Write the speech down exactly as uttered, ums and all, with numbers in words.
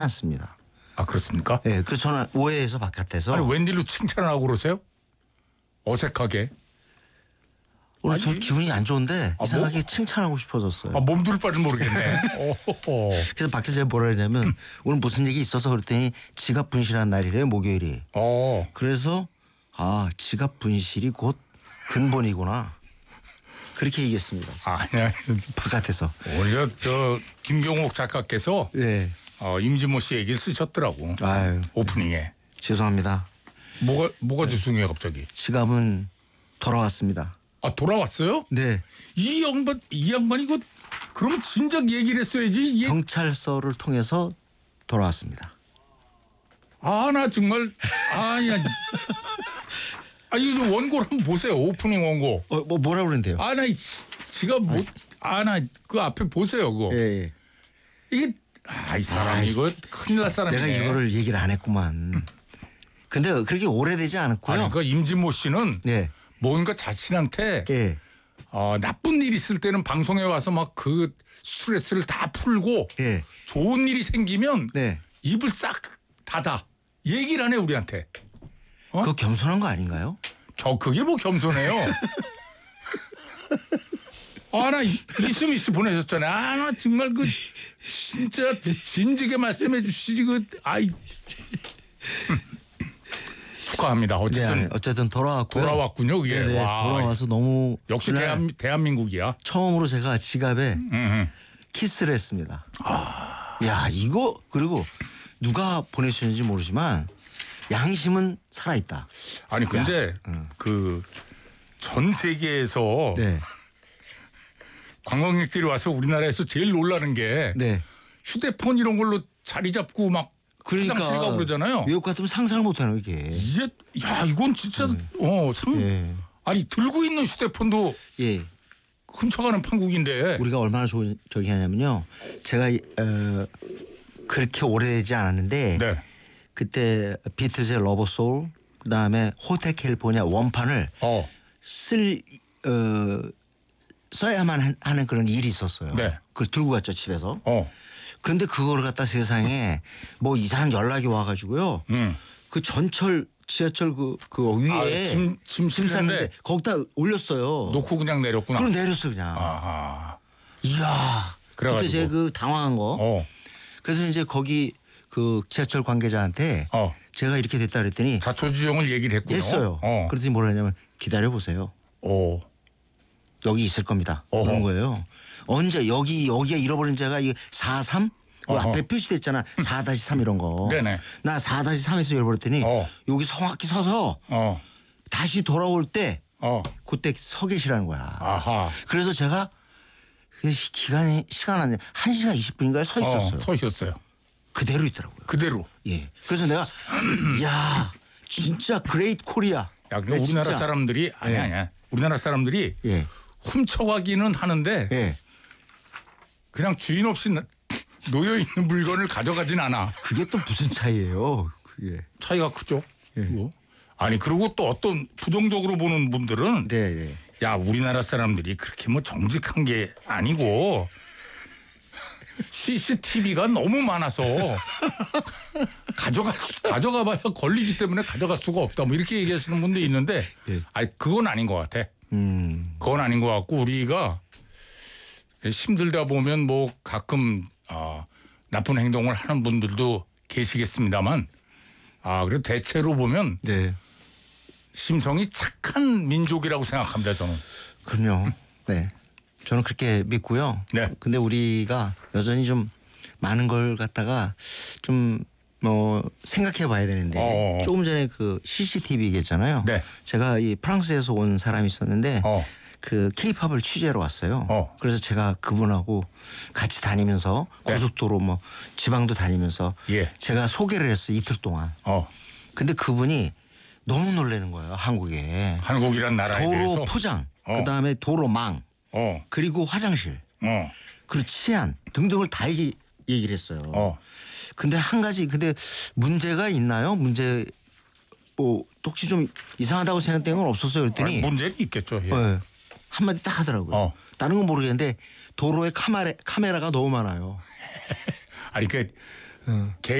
않습니다. 아 그렇습니까? 예, 그래서 저는 오해해서 바깥에서 아니 웬일로 칭찬을 하고 그러세요? 어색하게. 오늘 아니, 저 기분이 안 좋은데 아, 이상하게 뭐? 칭찬하고 싶어졌어요. 아, 몸둘 바를 모르겠네. 오호호. 그래서 밖에서 제가 뭐라 그러냐면 오늘 무슨 얘기 있어서 그랬더니 지갑 분실한 날이래요, 목요일이. 어. 그래서 아 지갑 분실이 곧 근본이구나 그렇게 얘기했습니다. 아니야. 바깥에서. 오히려 저 김경옥 작가께서 네. 어, 임진모 씨 얘기를 쓰셨더라고. 아유 오프닝에. 죄송합니다. 뭐가 뭐가 죄송해요 갑자기. 지갑은 돌아왔습니다. 아 돌아왔어요? 네. 이 양반 이 양반 이거 그럼 진작 얘기를 했어야지. 얘... 경찰서를 통해서 돌아왔습니다. 아 나 정말 아야. 아 이거 원고를 한번 보세요. 오프닝 원고. 어, 뭐 뭐라 그랬는데요? 아 나 지가 못 아 나 그 앞에 보세요 그거. 예, 예. 이게 아 이 사람 아, 이거 큰일 날 사람이네. 내가 이거를 얘기를 안 했구만. 근데 그렇게 오래되지 않았고요. 아니 그 임진모 씨는 네. 뭔가 자신한테 예. 어, 나쁜 일 있을 때는 방송에 와서 막 그 스트레스를 다 풀고 예. 좋은 일이 생기면 네. 입을 싹 닫아 얘기를 안 해 우리한테. 어? 그거 겸손한 거 아닌가요? 겨, 그게 뭐 겸손해요. 아, 나 이수미 씨 보내셨잖아요. 아, 나 정말 그 진짜 진지하게 말씀해 주시지 그 아이. 축하합니다. 어쨌든 네, 어쨌든 돌아왔고요. 돌아왔군요. 그게. 네, 네, 와. 돌아와서 너무 역시 그날 대한, 대한민국이야. 처음으로 제가 지갑에 음, 음. 키스를 했습니다. 아. 야 이거 그리고 누가 보내주셨는지 모르지만 양심은 살아있다. 아니 근데 그 전 세계에서 네. 관광객들이 와서 우리나라에서 제일 놀라는 게 네. 휴대폰 이런 걸로 자리 잡고 막 그러니까 화장실 가고 그러잖아요. 외국 같으면 상상을 못하는 이게. 이제 야 이건 진짜 어상 예. 아니 들고 있는 휴대폰도 예. 훔쳐가는 판국인데. 우리가 얼마나 좋은 저기 하냐면요. 제가 어, 그렇게 오래되지 않았는데 네. 그때 비틀즈의 러버 소울 그다음에 호텔 캘리포니아 원판을 어. 쓸 어, 써야만 하는 그런 일이 있었어요. 네. 그걸 들고 갔죠 집에서. 어. 근데 그거를 갖다 세상에 뭐 이상한 연락이 와가지고요. 음. 그 전철 지하철 그, 그 위에 아, 짐, 짐 짐 쌌는데 쌌는데 거기다 올렸어요. 놓고 그냥 내렸구나. 그럼 내렸어 그냥. 아하. 이야. 그때 그래가지고. 제가 그 당황한 거. 어. 그래서 이제 거기 그 지하철 관계자한테 어. 제가 이렇게 됐다 그랬더니 자초지종을 얘기를 했군요. 했어요. 어. 그랬더니 뭐라 하냐면 기다려 보세요. 어. 여기 있을 겁니다. 어허. 그런 거예요. 언제 여기 여기에 잃어버린 자가 이 사삼 그 어허. 앞에 표시됐잖아. 사 다시 삼 이런 거. 네네. 나 사 다시 삼에서 잃어버렸더니 어. 여기 정확히 서서 어. 다시 돌아올 때 어. 그때 서 계시라는 거야. 아하. 그래서 제가 그 시- 기간이 시간 안에 한 시간 이십 분인가에 서 있었어요. 어, 서셨어요. 그대로 있더라고요. 그대로. 예. 그래서 내가 야 진짜 그레이트 코리아. 야, 네, 그럼 우리나라 진짜. 사람들이 아니 예. 아니야. 우리나라 사람들이 예. 훔쳐가기는 하는데 예. 그냥 주인 없이 나- 놓여 있는 물건을 가져가진 않아. 그게 또 무슨 차이예요? 그게. 차이가 크죠. 예. 그거. 아니 그리고 또 어떤 부정적으로 보는 분들은 네. 네. 야 우리나라 사람들이 그렇게 뭐 정직한 게 아니고 씨씨티비가 너무 많아서 가져가 가져가봐야 걸리기 때문에 가져갈 수가 없다. 뭐 이렇게 얘기하시는 분도 있는데, 예. 아니 그건 아닌 것 같아. 음. 그건 아닌 것 같고 우리가 힘들다 보면 뭐 가끔 어, 나쁜 행동을 하는 분들도 계시겠습니다만, 아 그래도 대체로 보면 네. 심성이 착한 민족이라고 생각합니다 저는. 그럼요. 네. 저는 그렇게 믿고요. 네. 근데 우리가 여전히 좀 많은 걸 갖다가 좀 뭐 생각해 봐야 되는데 어어. 조금 전에 그 씨씨티비 얘기했잖아요. 네. 제가 이 프랑스에서 온 사람이 있었는데 어. 그 케이팝을 취재하러 왔어요. 어. 그래서 제가 그분하고 같이 다니면서 네. 고속도로 뭐 지방도 다니면서 예. 제가 소개를 했어요. 이틀 동안. 어. 근데 그분이 너무 놀라는 거예요. 한국에. 한국이란 나라에 도로 대해서. 포장, 어. 그다음에 도로망, 어. 그리고 화장실, 어. 그리고 치안 등등을 다 얘기, 얘기를 했어요. 어. 근데 한 가지 근데 문제가 있나요? 문제 뭐 혹시 좀 이상하다고 생각된 건 없었어요? 그랬더니 아니, 문제는 있겠죠. 예. 네, 한마디 딱 하더라고요. 어. 다른 건 모르겠는데 도로에 카메라, 카메라가 너무 많아요. 아니 그 어.